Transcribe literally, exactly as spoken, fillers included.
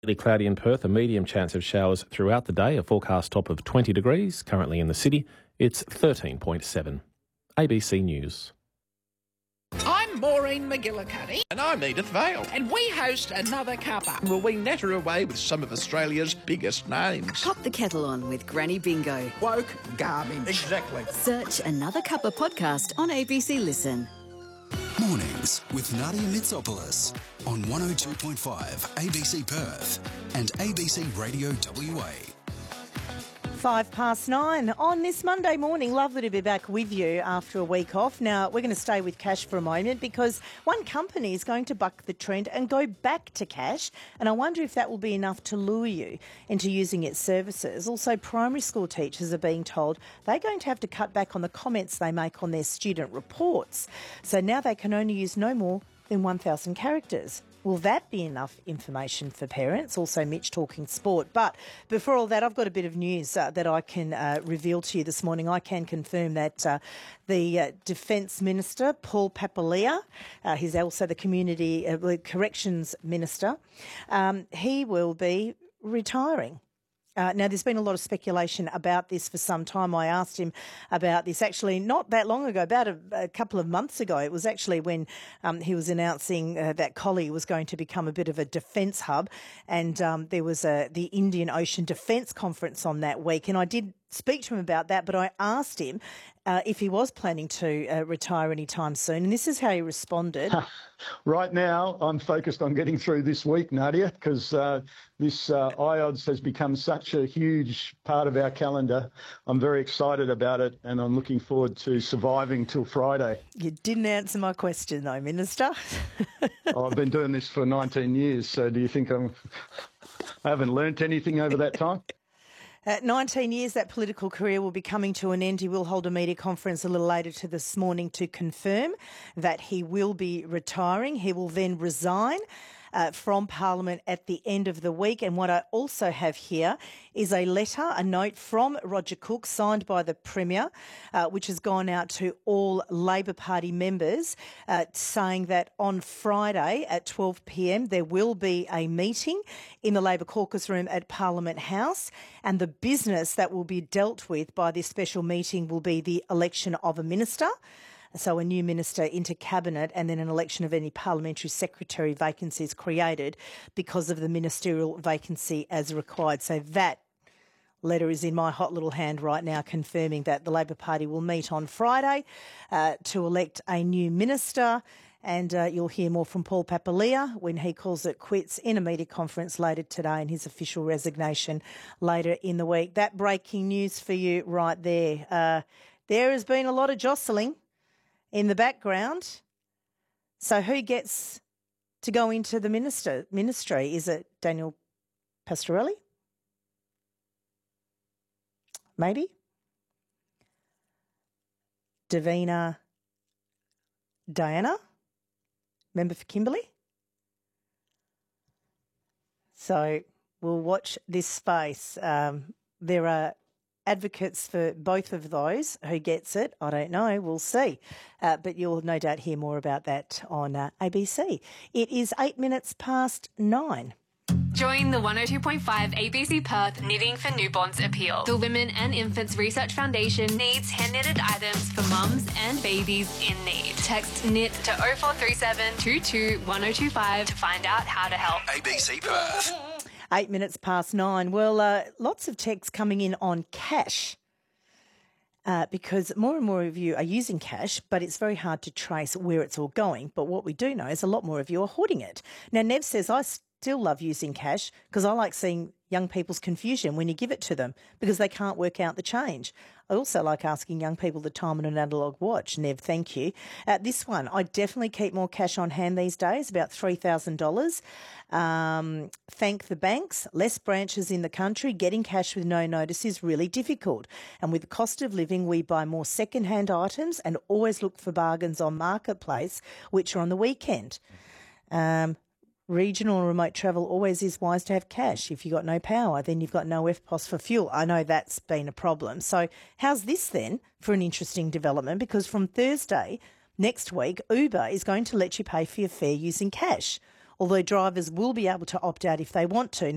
Partly cloudy in Perth, a medium chance of showers throughout the day, a forecast top of twenty degrees. Currently in the city, it's thirteen point seven. A B C News. I'm Maureen McGillicuddy. And I'm Edith Vale. And we host Another Cuppa. Will we natter away with some of Australia's biggest names? Pop the kettle on with Granny Bingo. Woke garbage. Exactly. Search Another Cuppa podcast on A B C Listen. Mornings with Nadia Mitsopoulos on one oh two point five A B C Perth and A B C Radio W A. Five past nine on this Monday morning. Lovely to be back with you after a week off. Now, we're going to stay with cash for a moment because one company is going to buck the trend and go back to cash, and I wonder if that will be enough to lure you into using its services. Also, primary school teachers are being told they're going to have to cut back on the comments they make on their student reports. So now they can only use no more than one thousand characters. Will that be enough information for parents? Also, Mitch talking sport. But before all that, I've got a bit of news uh, that I can uh, reveal to you this morning. I can confirm that uh, the uh, Defence Minister, Paul Papalia, uh, he's also the Community uh, Corrections Minister, um, he will be retiring. Uh, now, there's been a lot of speculation about this for some time. I asked him about this actually not that long ago, about a, a couple of months ago. It was actually when um, he was announcing uh, that Collie was going to become a bit of a defence hub, and um, there was a, the Indian Ocean Defence Conference on that week, and I did speak to him about that, but I asked him uh, if he was planning to uh, retire anytime soon, and this is how he responded. Right now, I'm focused on getting through this week, Nadia, because uh, this uh, I O D S has become such a huge part of our calendar. I'm very excited about it, and I'm looking forward to surviving till Friday. You didn't answer my question, though, Minister. oh, I've been doing this for nineteen years, so do you think I'm, I haven't learnt anything over that time? At nineteen years, that political career will be coming to an end. He will hold a media conference a little later to this morning to confirm that he will be retiring. He will then resign Uh, from Parliament at the end of the week. And what I also have here is a letter, a note from Roger Cook signed by the Premier, uh, which has gone out to all Labor Party members uh, saying that on Friday at twelve p m there will be a meeting in the Labor caucus room at Parliament House, and the business that will be dealt with by this special meeting will be the election of a minister. So a new minister into cabinet, and then an election of any parliamentary secretary vacancies created because of the ministerial vacancy as required. So that letter is in my hot little hand right now, confirming that the Labor Party will meet on Friday uh, to elect a new minister. And uh, you'll hear more from Paul Papalia when he calls it quits in a media conference later today, and his official resignation later in the week. That breaking news for you right there. Uh, there has been a lot of jostling in the background. So who gets to go into the minister ministry? Is it Daniel Pastorelli? Maybe? Davina Diana, member for Kimberley? So we'll watch this space. Um, there are advocates for both of those. Who gets it? I don't know. We'll see. Uh, but you'll no doubt hear more about that on uh, A B C. It is eight minutes past nine. Join the one oh two point five A B C Perth Knitting for Newborns appeal. The Women and Infants Research Foundation needs hand-knitted items for mums and babies in need. Text knit to oh four three seven, two two, one oh two five to find out how to help. A B C Perth. Eight minutes past nine. Well, uh, lots of texts coming in on cash uh, because more and more of you are using cash, but it's very hard to trace where it's all going. But what we do know is a lot more of you are hoarding it. Now, Nev says, I still love using cash because I like seeing young people's confusion when you give it to them because they can't work out the change. I also like asking young people the time on an analogue watch. Nev, thank you. Uh, this one, I definitely keep more cash on hand these days, about three thousand dollars. Um, thank the banks. Less branches in the country. Getting cash with no notice is really difficult. And with the cost of living, we buy more second-hand items and always look for bargains on Marketplace, which are on the weekend. Um, Regional and remote travel always is wise to have cash. If you've got no power, then you've got no F P O S for fuel. I know that's been a problem. So how's this then for an interesting development? Because from Thursday next week, Uber is going to let you pay for your fare using cash, although drivers will be able to opt out if they want to.